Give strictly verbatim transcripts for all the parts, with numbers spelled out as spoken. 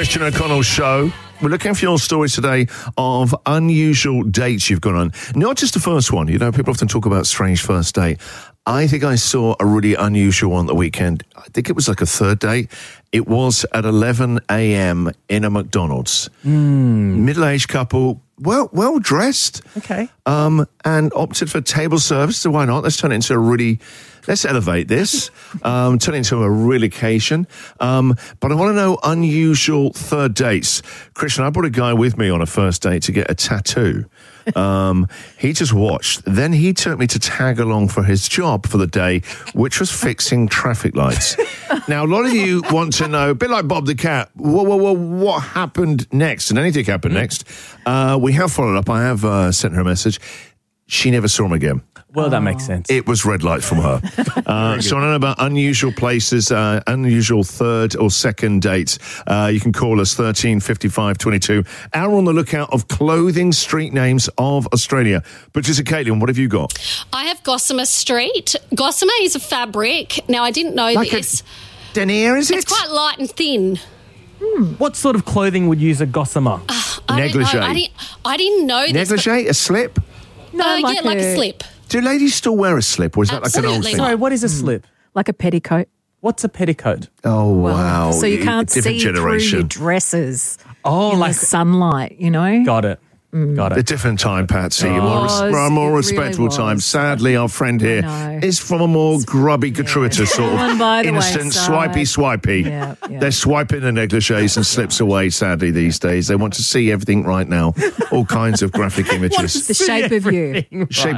Christian O'Connell Show. We're looking for your stories today of unusual dates you've gone on. Not just the first one. You know, people often talk about strange first date. I think I saw a really unusual one the weekend. I think it was like a third date. It was at eleven a.m. in a McDonald's. Mm. Middle-aged couple, well well dressed. Okay. Um, and opted for table service. So why not? Let's turn it into a really... Let's elevate this, um, turn it into a real occasion. Um, but I want to know unusual third dates. Christian, I brought a guy with me on a first date to get a tattoo. Um, he just watched. Then he took me to tag along for his job for the day, which was fixing traffic lights. Now, a lot of you want to know, a bit like Bob the Cat, whoa, whoa, whoa, what happened next? And anything happened next. Uh, we have followed up. I have uh, sent her a message. She never saw him again. Well, that makes sense. It was red lights from her. Uh, so I don't know about unusual places, uh, unusual third or second dates. Uh, you can call us thirteen fifty-five twenty-two. Our on the lookout of clothing street names of Australia. Producer Caitlin, what have you got? I have Gossamer Street. Gossamer is a fabric. Now, I didn't know Like this. a denier, is it? It's quite light and thin. Hmm. What sort of clothing would use a gossamer? Uh, I Negligee. Don't know. I, didn't, I didn't know this. Negligee, a slip? No, uh, like yeah, like a a- slip. Do ladies still wear a slip, or is that like an old Absolutely thing? not. Sorry, what is a slip? Like a petticoat. What's a petticoat? Oh, wow. So you can't Different see through generation. your dresses Oh, in like the sunlight, you know? got it, got A it. different time, Patsy. It a more, res- was. a more It respectful really time. was. Sadly, our friend here know. is from a more grubby, gratuitous sort Fallen of by the innocent, wayside. swipey, swipey. Yeah, yeah. They're swiping the negligees and slips away, sadly, these days. They want to see everything right now. All kinds of graphic images. The shape of you. Do you Shape-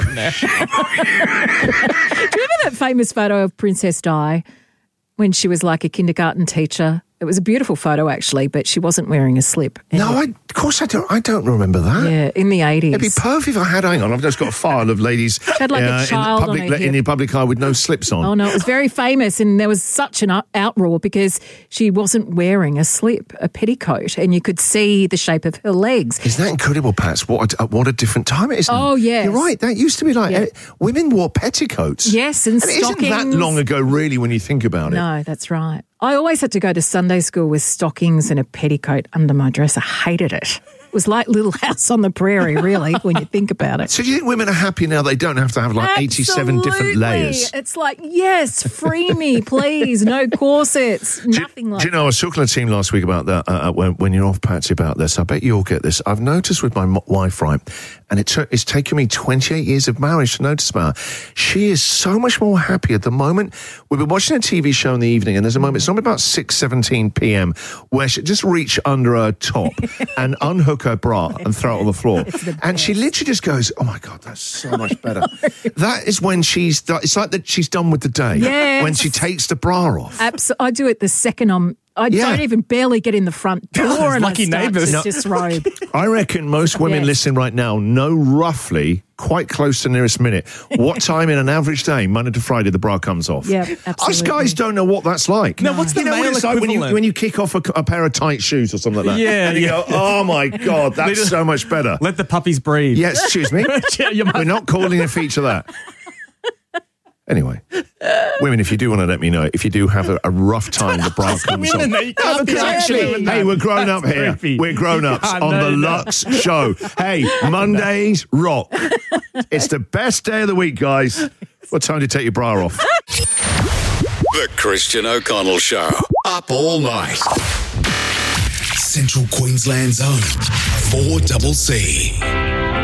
remember that famous photo of Princess Di when she was like a kindergarten teacher? It was a beautiful photo, actually, but she wasn't wearing a slip. No, I, of course I don't. I don't remember that. Yeah, in the eighties. It'd be perfect if I had. Hang on, I've just got a file of ladies had like a uh, in, the child on public, her in hip. the public eye with no slips on. Oh, no, it was very famous, and there was such an out- outroar because she wasn't wearing a slip, a petticoat, and you could see the shape of her legs. Isn't that incredible, Pats? What a, what a different time it is now. Oh, yes. You're right. That used to be like Yeah. uh, women wore petticoats. Yes, and And it isn't that stockings. long ago, really, when you think about it. No, that's right. I always had to go to Sunday school with stockings and a petticoat under my dress. I hated it. It was like Little House on the Prairie, really, when you think about it. So do you think women are happy now they don't have to have like eighty-seven different Absolutely. layers? It's like, yes, free me, please. No corsets, nothing like Do you know, I was talking to the team last week about that, uh, when, when you're off, Patsy, about this. I bet you'll get this. I've noticed with my mo- wife, right, and it took, it's taken me twenty-eight years of marriage to notice about her. She is so much more happy at the moment. We've been watching a T V show in the evening, and there's a moment, it's normally about six seventeen p.m, where she just reach under her top and unhook her bra and throw it on the floor. the And she literally just goes, oh, my God, that's so much better. That is when she's, it's like that she's done with the day. Yes. When she takes the bra off. Abs- I do it the second I'm. I Yeah. don't even barely get in the front door, and lucky I start neighbours. to No. disrobe. I reckon most women Yes. listening right now know roughly, quite close to the nearest minute, what time in an average day, Monday to Friday, the bra comes off. Yeah, Us absolutely. guys don't know what that's like. No, what's the you know what male it's like when you, equivalent? when you kick off a, a pair of tight shoes or something like that? Yeah, And you yeah. go, oh my God, that's Little- so much better. Let the puppies breathe. Yeah, excuse me. Yeah, you must- We're not calling a feature that. Anyway, women, if you do want to let me know, if you do have a, a rough time, the bra comes in on. there, you can't No, because be actually, doing that. hey, we're grown up That's here. creepy. We're grown ups Yeah, on no, the no. Lux Show. Hey, Mondays rock. It's the best day of the week, guys. What time do you take your bra off? The Christian O'Connell Show. Up all night. Central Queensland's own four C C.